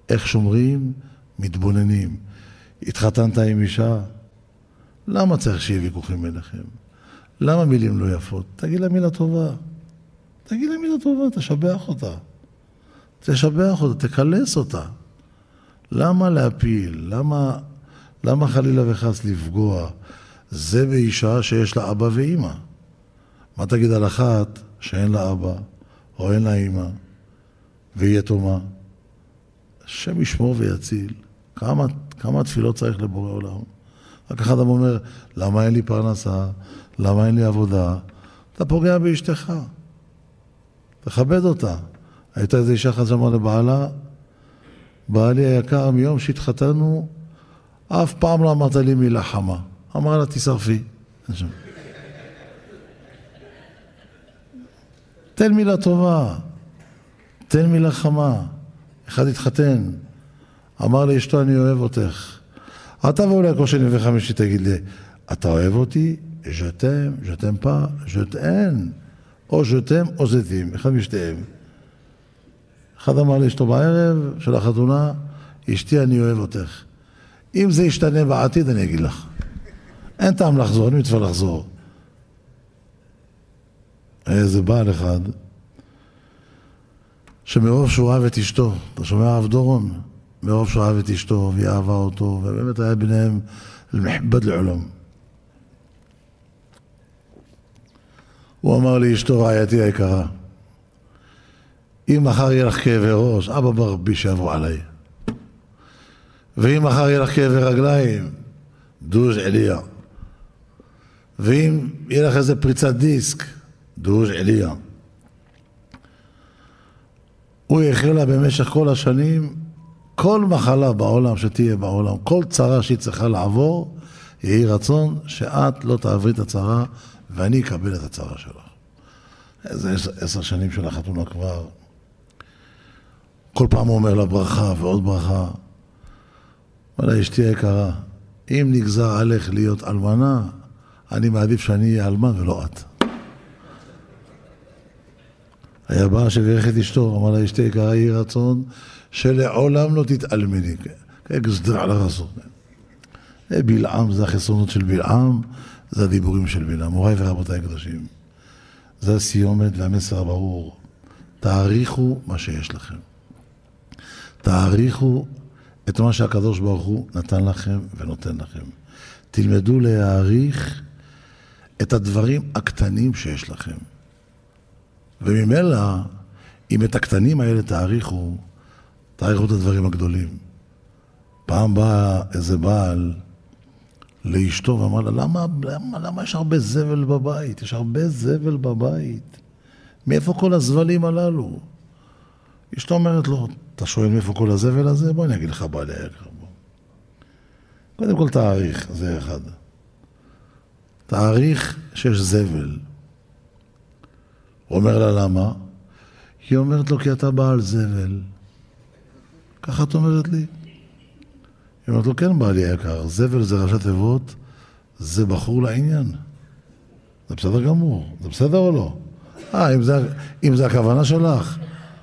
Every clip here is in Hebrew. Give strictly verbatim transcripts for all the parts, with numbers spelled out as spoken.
איך שומרים? מתבוננים. התחתנת עם אישה? למה צריך שיהיה ויכוחים ביניכם? למה מילים לא יפות? תגיד לה מילה טובה. תגיד לה מילה טובה, תשבח אותה. תשבח אותה, תקלס אותה. למה להפיל? למה, למה חלילה וחס לפגוע? זה באישה שיש לה אבא ואמא. מה תגיד על אחת שאין לה אבא או אין לה אמא והיא יתומה? השם ישמור ויציל. כמה, כמה תפילות צריך לבורא עולם? רק אחד אומר, למה אין לי פרנסה? למה אין לי עבודה? אתה פוגע באשתך. תכבד אותה. הייתה איזו אישה אחת שאמרה לבעלה, בעלי היקר, מיום שהתחתנו, אף פעם לא אמרת לי מילה חמה. אמרה לה, תשרפי. תן מילה טובה. תן מילה חמה. אחד התחתן. אמר לאשתו, אני אוהב אותך. אתה ואולי כל שני וחמישי תגיד לי, אתה אוהב אותי? ז'תם, ז'תם פה, ז'תן. או ז'תם או ז'תים. אחד משתיהם. אחד אמר לאשתו בערב של החתונה, אשתי, אני אוהב אותך. אם זה ישתנה בעתיד, אני אגיד לך. אין טעם לחזור, אני מצווה לחזור. איזה בעל אחד, שמרוב שהוא אהב את אשתו, אתה שומע הרב דורון? מרוב שהוא אהב את אשתו, והיא אהבה אותו, ובאמת היה ביניהם למחבד לעולם. הוא אמר לי, אשתו רעייתי היקרה, אם מחר יהיה לך כאבי ראש, אבא ברבי שיבוא עליי. ואם מחר יהיה לך כאבי רגליים, דוז' עליה. ואם יהיה לך איזה פריצת דיסק, דוז' עליה. הוא יחיה לה במשך כל השנים, כל מחלה בעולם שתהיה בעולם, כל צרה שהיא צריכה לעבור, יהי רצון שאת לא תעברי את הצרה, ואני אקבל את הצרה שלך. איזה עשר שנים של החתונה כבר. כל פעם הוא אומר לה ברכה ועוד ברכה. אבל אשתי היקרה, אם נגזר עליך להיות אלמנה, אני מעדיף שאני אהיה אלמן ולא את. היה בא שברך את אשתו, אמר לה, אשתי היקרה, יהי רצון שלעולם לא תתעלמני. כגזדר על הרסות. בלעם, זה החסרונות של בלעם, זה הדיבורים של בלעם. מוריי ורבותיי הקדושים. זה הסיומת והמסר הברור. תעריכו מה שיש לכם. תעריכו את מה שהקדוש ברוך הוא נתן לכם ונותן לכם. תלמדו להעריך את הדברים הקטנים שיש לכם. וממילא, אם את הקטנים האלה תעריכו, תעריכו את הדברים הגדולים. פעם בא איזה בעל לאשתו ואמר לה, למה, למה, למה יש הרבה זבל בבית? יש הרבה זבל בבית. מאיפה כל הזבלים הללו? אשתו אומרת לו, אתה שואל מאיפה כל הזבל הזה? בוא אני אגיד לך בעלי היקר. קודם כל תעריך, זה אחד. תעריך שיש זבל. הוא אומר לה למה? היא אומרת לו כי אתה בעל זבל. ככה את אומרת לי? היא אומרת לו כן בעלי היקר, זבל זה ראשי תיבות, זה בחור לעניין. זה בסדר גמור, זה בסדר או לא? אה, אם זה, אם זה הכוונה שלך.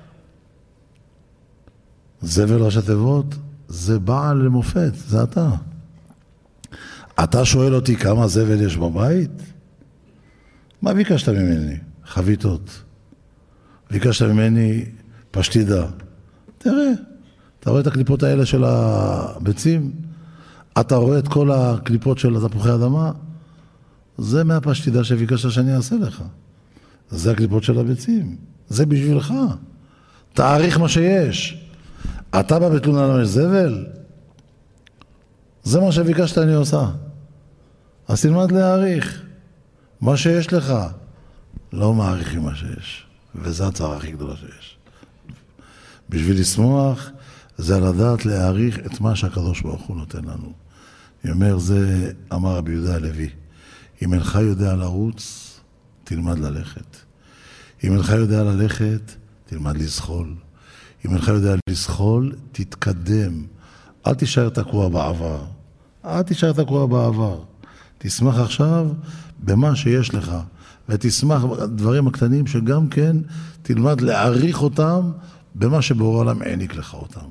זבל ראשי תיבות, זה בעל למופת, זה אתה. אתה שואל אותי כמה זבל יש בבית? מה ביקשת ממני? חביתות. ביקשת ממני פשטידה. תראה, אתה רואה את הקליפות האלה של הביצים? אתה רואה את כל הקליפות של תפוחי אדמה? זה מהפשטידה שביקשת שאני אעשה לך. זה הקליפות של הביצים. זה בשבילך. תעריך מה שיש. אתה בא בתלונה למה יש זבל? זה מה שביקשת אני עושה. אז תלמד להעריך. מה שיש לך, לא מעריכים מה שיש. וזה הצער הכי גדולה שיש. בשביל לשמוח, זה לדעת להעריך את מה שהקדוש ברוך הוא נותן לנו. אני אומר, זה אמר רבי יהודה הלוי. אם אינך יודע לרוץ, תלמד ללכת. אם אינך יודע ללכת, תלמד לזחול. אם אינך יודע לזחול, תתקדם. אל תישאר תקוע בעבר. אל תישאר תקוע בעבר. תשמח עכשיו במה שיש לך. ותשמח בדברים הקטנים שגם כן תלמד להעריך אותם במה שבורא העולם העניק לך אותם.